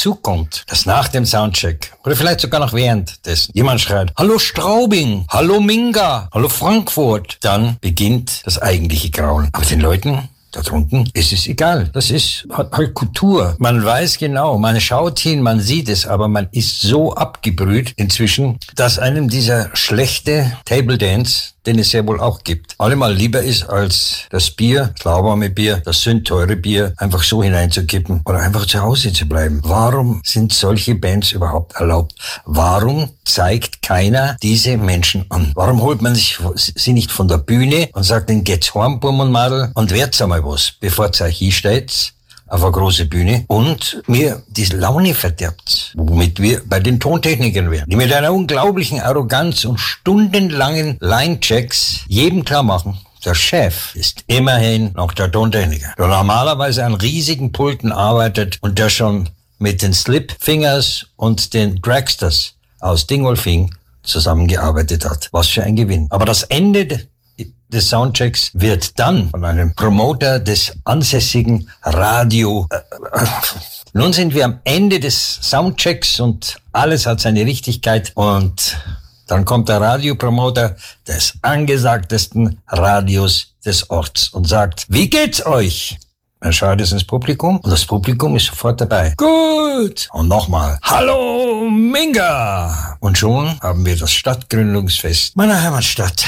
dazu kommt, dass nach dem Soundcheck oder vielleicht sogar noch währenddessen jemand schreit, hallo Straubing, hallo Minga, hallo Frankfurt, dann beginnt das eigentliche Graulen. Aber den Leuten da drunten ist es egal. Das ist halt Kultur. Man weiß genau, man schaut hin, man sieht es, aber man ist so abgebrüht inzwischen, dass einem dieser schlechte Table Dance, den es ja wohl auch gibt, allemal lieber ist, als das Bier, das lauwarme Bier, das sündteure Bier, einfach so hineinzukippen oder einfach zu Hause zu bleiben. Warum sind solche Bands überhaupt erlaubt? Warum zeigt keiner diese Menschen an? Warum holt man sich sie nicht von der Bühne und sagt, dann geht's heim, Burm und Madel, und werd's einmal was, bevor ihr euch hinstellt auf eine große Bühne und mir die Laune verderbt, womit wir bei den Tontechnikern wären, die mit einer unglaublichen Arroganz und stundenlangen Line-Checks jedem klar machen, der Chef ist immerhin noch der Tontechniker, der normalerweise an riesigen Pulten arbeitet und der schon mit den Slipfingers und den Dragsters aus Dingolfing zusammengearbeitet hat. Was für ein Gewinn. Aber das Ende des Soundchecks wird dann von einem Promoter des ansässigen Radio. Nun sind wir am Ende des Soundchecks und alles hat seine Richtigkeit und dann kommt der Radiopromoter des angesagtesten Radios des Orts und sagt, wie geht's euch? Er schaut es ins Publikum und das Publikum ist sofort dabei. Gut! Und nochmal, hallo Minga! Und schon haben wir das Stadtgründungsfest meiner Heimatstadt.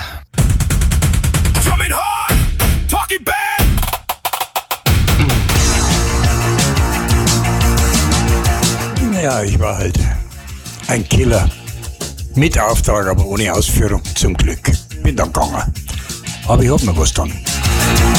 Ja, ich war halt ein Killer. Mit Auftrag, aber ohne Ausführung, zum Glück. Bin dann gegangen. Aber ich hab noch was dann.